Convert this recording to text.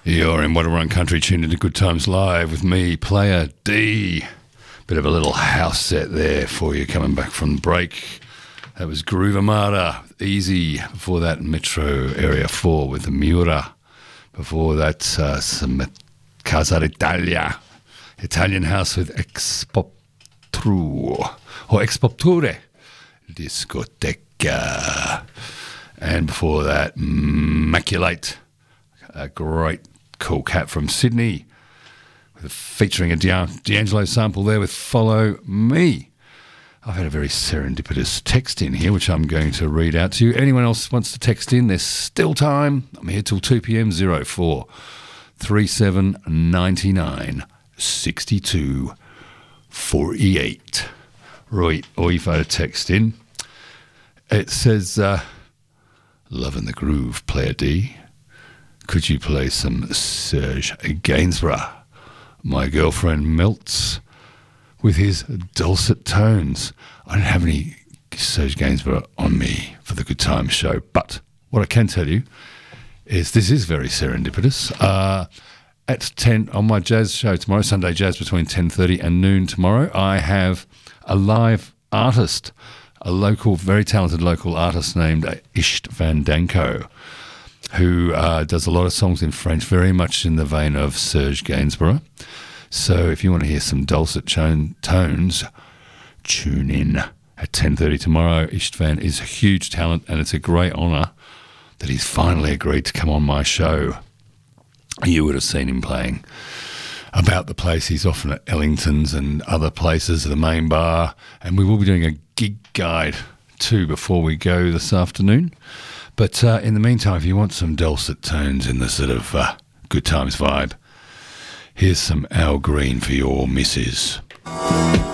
You're in Wadawurrung Country, tuned into Good Times Live with me, Player D. Bit of a little house set there for you coming back from the break. That was Groove Armada, Easy. Before that, Metro Area 4 with the Miura. Before that, some Casa d'Italia, Italian house with Expoptru, or Expopture, Discoteca. And before that, Maculate, a great cool cat from Sydney, featuring a D'Angelo sample there with Follow Me. I've had a very serendipitous text in here, which I'm going to read out to you. Anyone else wants to text in, there's still time. I'm here till 2 p.m, 04 37 99 62 48. Right, or you've had a text in. It says, loving the groove, Player D. Could you play some Serge Gainsbourg? My girlfriend melts with his dulcet tones. I don't have any Serge Gainsbourg on me for the Good Times show, but what I can tell you is this is very serendipitous. At 10 on my jazz show tomorrow, Sunday Jazz, between 10:30 and noon tomorrow, I have a live artist, a local, very talented local artist named Isht Van Danko, who does a lot of songs in French, very much in the vein of Serge Gainsbourg. So if you want to hear some dulcet tones, tune in at 10:30 tomorrow. Istvan is a huge talent, and it's a great honour that he's finally agreed to come on my show. You would have seen him playing about the place. He's often at Ellington's and other places, the main bar, and we will be doing a gig guide too before we go this afternoon. But in the meantime, if you want some dulcet tones in the sort of Good Times vibe, here's some Al Green for your missus.